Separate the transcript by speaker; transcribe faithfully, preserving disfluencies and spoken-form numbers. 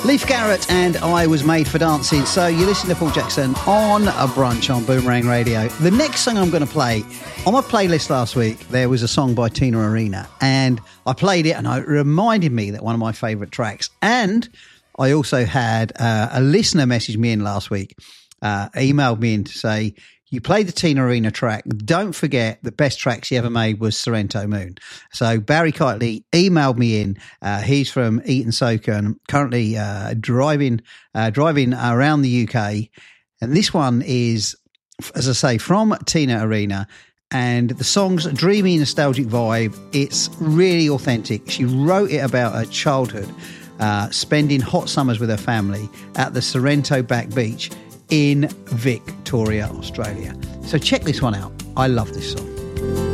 Speaker 1: Leif Garrett and I Was Made for Dancing. So you listen to Paul Jackson on a brunch on Boomerang Radio. The next song I'm going to play, on my playlist last week, there was a song by Tina Arena, and I played it and it reminded me that one of my favourite tracks. And I also had uh, a listener message me in last week, uh, emailed me in to say, you played the Tina Arena track. Don't forget the best track she ever made was Sorrento Moon. So Barry Kitely emailed me in. Uh, he's from Eton Soka and currently uh, driving uh, driving around the U K. And this one is, as I say, from Tina Arena. And the song's a dreamy, nostalgic vibe. It's really authentic. She wrote it about her childhood, uh, spending hot summers with her family at the Sorrento Back Beach in Victoria, Australia. So check this one out. I love this song.